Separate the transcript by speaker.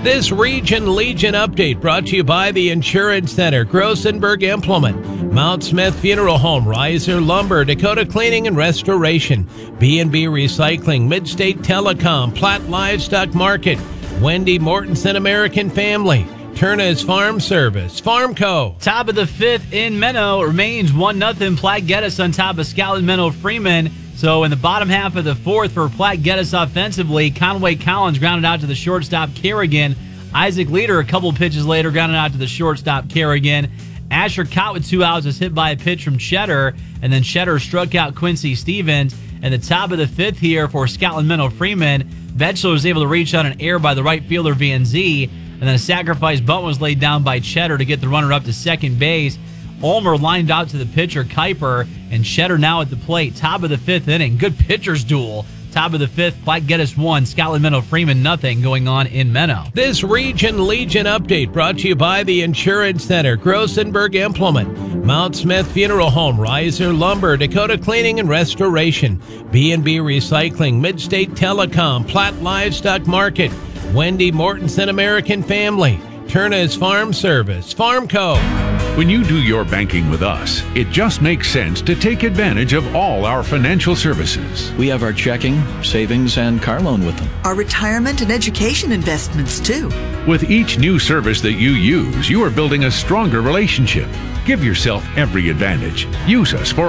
Speaker 1: This Region Legion update brought to you by the Insurance Center, Grossenberg Implement, Mount Smith Funeral Home, Riser Lumber, Dakota Cleaning and Restoration, B&B Recycling, Midstate Telecom, Platt Livestock Market, Wendy Mortensen American Family, Turner's Farm Service, Farmco.
Speaker 2: Top of the fifth in Menno remains 1-0. Platte Geddes on top of Scotland Menno Freeman. So in the bottom half of the fourth for Platte Geddes offensively, Conway Collins grounded out to the shortstop Kerrigan. Isaac Leader a couple pitches later grounded out to the shortstop Kerrigan. Asher Cott with 2 outs was hit by a pitch from Cheddar, and then Cheddar struck out Quincy Stevens. And the top of the fifth here for Scotland Menno Freeman, Vetchler was able to reach on an error by the right fielder VNZ, and then a sacrifice bunt was laid down by Cheddar to get the runner up to second base. Ulmer lined out to the pitcher, Kuiper, and Cheddar now at the plate. Top of the fifth inning. Good pitcher's duel. Top of the fifth, Platte Geddes 1, Scotland Menno Freeman nothing going on in Menno.
Speaker 1: This Region Legion update brought to you by the Insurance Center, Grossenberg Implement, Mount Smith Funeral Home, Riser Lumber, Dakota Cleaning and Restoration, B&B Recycling, Midstate Telecom, Platt Livestock Market, Wendy Mortensen American Family, Turner's Farm Service, Farmco.
Speaker 3: When you do your banking with us, it just makes sense to take advantage of all our financial services.
Speaker 4: We have our checking, savings, and car loan with them.
Speaker 5: Our retirement and education investments, too.
Speaker 3: With each new service that you use, you are building a stronger relationship. Give yourself every advantage. Use us for